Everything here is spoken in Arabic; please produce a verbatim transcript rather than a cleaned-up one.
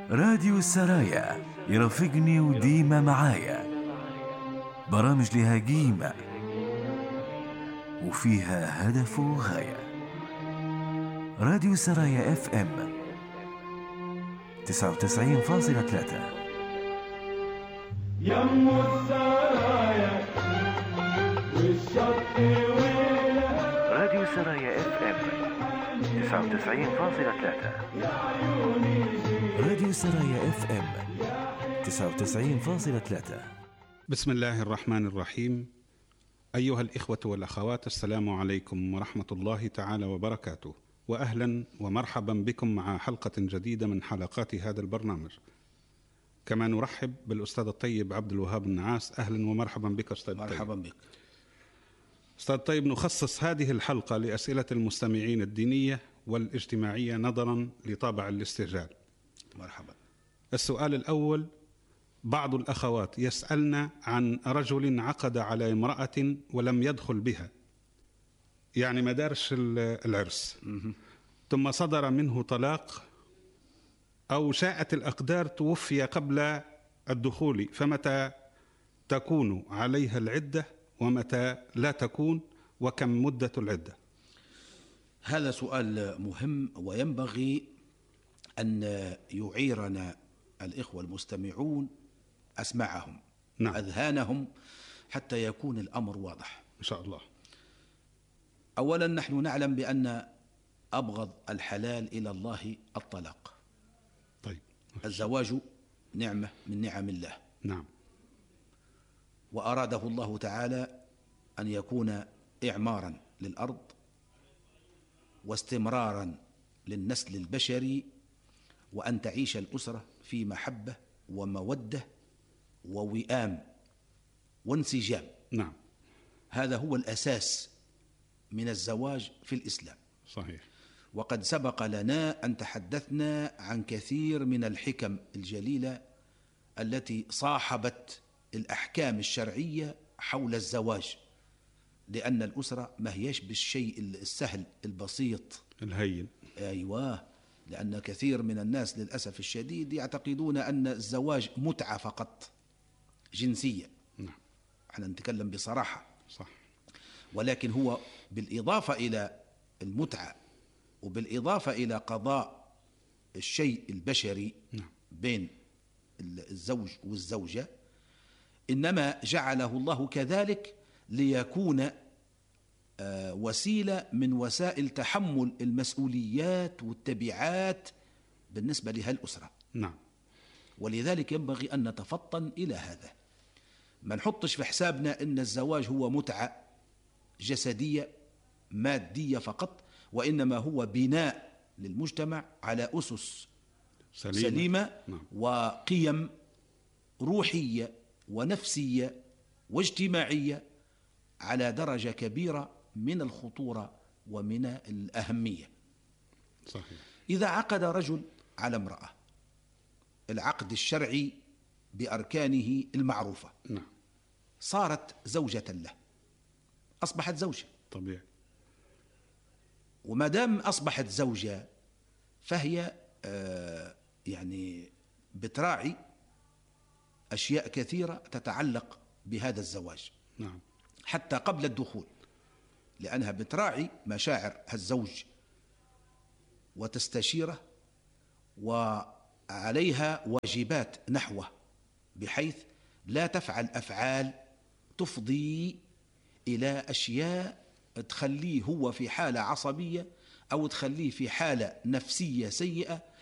راديو السرايا يرافقني وديما معايا، برامج لها قيمة وفيها هدف وغاية. راديو السرايا اف ام تسعة وتسعين فاصلة ثلاثة. يم السرايا والشط ويلها. راديو السرايا اف ام تسعة وتسعين فاصلة ثلاثة. راديو السرايا اف ام تسعة وتسعين فاصلة ثلاثة. بسم الله الرحمن الرحيم. أيها الإخوة والأخوات، السلام عليكم ورحمة الله تعالى وبركاته، وأهلا ومرحبا بكم مع حلقة جديدة من حلقات هذا البرنامج. كما نرحب بالأستاذ الطيب عبد الوهاب النعاس. أهلا ومرحبا بك أستاذ الطيب. مرحبا بك أستاذ الطيب. نخصص هذه الحلقة لأسئلة المستمعين الدينية والاجتماعية نظرا لطابع الاستعجال. مرحبا. السؤال الأول: بعض الأخوات يسألن عن رجل عقد على امرأة ولم يدخل بها، يعني ما دارش العرس، ثم صدر منه طلاق أو شاءت الأقدار توفي قبل الدخول، فمتى تكون عليها العدة ومتى لا تكون، وكم مدة العدة؟ هذا سؤال مهم، وينبغي أن يعيرنا الإخوة المستمعون أسماعهم، نعم. أذهانهم، حتى يكون الأمر واضح إن شاء الله. أولا، نحن نعلم بأن أبغض الحلال إلى الله الطلاق. طيب. الزواج نعمة من نعم الله، نعم. وأراده الله تعالى أن يكون إعمارا للأرض واستمرارا للنسل البشري، وأن تعيش الأسرة في محبة ومودة ووئام وانسجام. نعم. هذا هو الأساس من الزواج في الإسلام. صحيح. وقد سبق لنا أن تحدثنا عن كثير من الحكم الجليلة التي صاحبت الأحكام الشرعية حول الزواج، لأن الأسرة ما هيش بالشيء السهل البسيط الهين. أيوة، لأن كثير من الناس للأسف الشديد يعتقدون أن الزواج متعة فقط جنسية. نعم. احنا نتكلم بصراحة. صح. ولكن هو بالإضافة إلى المتعة وبالإضافة إلى قضاء الشيء البشري، نعم، بين الزوج والزوجة، إنما جعله الله كذلك ليكون وسيلة من وسائل تحمل المسؤوليات والتبعات بالنسبة لها الأسرة. نعم. ولذلك ينبغي أن نتفطن إلى هذا، ما نحطش في حسابنا أن الزواج هو متعة جسدية مادية فقط، وإنما هو بناء للمجتمع على أسس سليمة, سليمة نعم. وقيم روحية ونفسية واجتماعية على درجة كبيرة من الخطورة ومن الأهمية. صحيح. إذا عقد رجل على امرأة، العقد الشرعي بأركانه المعروفة، نعم، صارت زوجة له، أصبحت زوجة طبيعي. وما دام أصبحت زوجة فهي آه يعني بتراعي أشياء كثيرة تتعلق بهذا الزواج، نعم، حتى قبل الدخول، لأنها بتراعي مشاعر الزوج وتستشيره، وعليها واجبات نحوه، بحيث لا تفعل أفعال تفضي إلى أشياء تخليه هو في حالة عصبية أو تخليه في حالة نفسية سيئة